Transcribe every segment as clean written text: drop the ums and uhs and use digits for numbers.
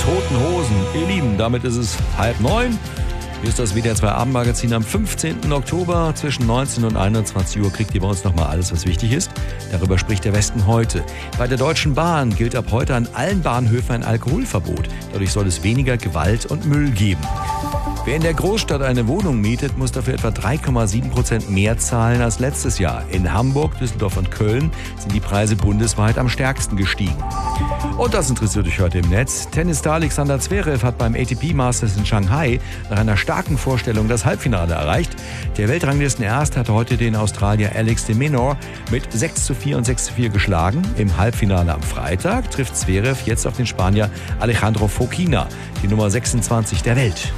Toten Hosen. Ihr Lieben, damit ist es 8:30. Hier ist das WDR 2 Abendmagazin am 15. Oktober. Zwischen 19 und 21 Uhr kriegt ihr bei uns nochmal alles, was wichtig ist. Darüber spricht der Westen heute. Bei der Deutschen Bahn gilt ab heute an allen Bahnhöfen ein Alkoholverbot. Dadurch soll es weniger Gewalt und Müll geben. Wer in der Großstadt eine Wohnung mietet, muss dafür etwa 3,7% mehr zahlen als letztes Jahr. In Hamburg, Düsseldorf und Köln sind die Preise bundesweit am stärksten gestiegen. Und das interessiert euch heute im Netz. Tennisstar Alexander Zverev hat beim ATP Masters in Shanghai nach einer starken Vorstellung das Halbfinale erreicht. Der Weltranglistenerste hatte heute den Australier Alex de Minaur mit 6:4 und 6:4 geschlagen. Im Halbfinale am Freitag trifft Zverev jetzt auf den Spanier Alejandro Fokina, die Nummer 26 der Welt.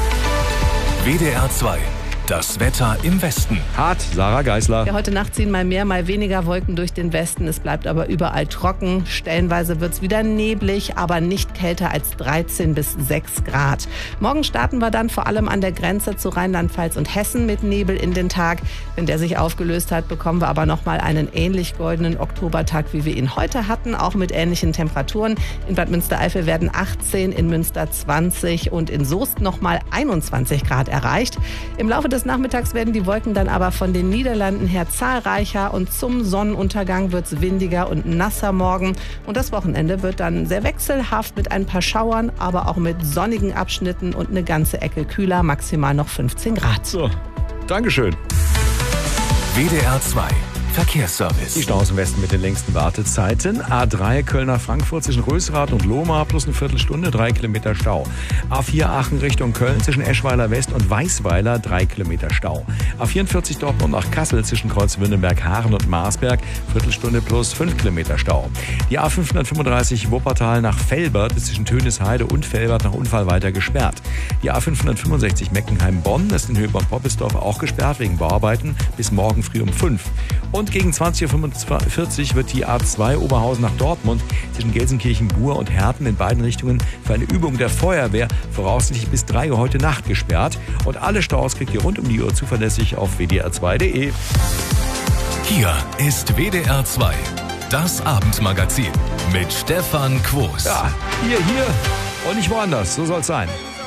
WDR 2. Das Wetter im Westen. Hart, Sarah Geisler. Ja, heute Nacht ziehen mal mehr, mal weniger Wolken durch den Westen. Es bleibt aber überall trocken. Stellenweise wird es wieder neblig, aber nicht kälter als 13 bis 6 Grad. Morgen starten wir dann vor allem an der Grenze zu Rheinland-Pfalz und Hessen mit Nebel in den Tag. Wenn der sich aufgelöst hat, bekommen wir aber nochmal einen ähnlich goldenen Oktobertag, wie wir ihn heute hatten, auch mit ähnlichen Temperaturen. In Bad Münstereifel werden 18, in Münster 20 und in Soest nochmal 21 Grad erreicht. Im Laufe des Nachmittags werden die Wolken dann aber von den Niederlanden her zahlreicher und zum Sonnenuntergang wird es windiger und nasser morgen. Und das Wochenende wird dann sehr wechselhaft mit ein paar Schauern, aber auch mit sonnigen Abschnitten und eine ganze Ecke kühler, maximal noch 15 Grad. So, Dankeschön. WDR 2. Verkehrsservice. Die Staus im Westen mit den längsten Wartezeiten. A3 Köln nach Frankfurt zwischen Rösrath und Lohmar plus eine Viertelstunde, 3 Kilometer Stau. A4 Aachen Richtung Köln zwischen Eschweiler West und Weißweiler, 3 Kilometer Stau. A44 Dortmund nach Kassel zwischen Kreuzwürdenberg, Haaren und Marsberg, Viertelstunde plus 5 Kilometer Stau. Die A535 Wuppertal nach Velbert ist zwischen Tönisheide und Velbert nach Unfall weiter gesperrt. Die A565 Meckenheim-Bonn ist in Höhe-Poppelsdorf auch gesperrt wegen Bauarbeiten bis morgen früh um 5. Und gegen 20:45 Uhr wird die A2 Oberhausen nach Dortmund zwischen Gelsenkirchen-Bur und Herten in beiden Richtungen für eine Übung der Feuerwehr voraussichtlich bis 3 Uhr heute Nacht gesperrt. Und alle Staus kriegt ihr rund um die Uhr zuverlässig auf wdr2.de. Hier ist WDR 2. Das Abendmagazin mit Stefan Quos. Ja, hier und nicht woanders. So soll's sein.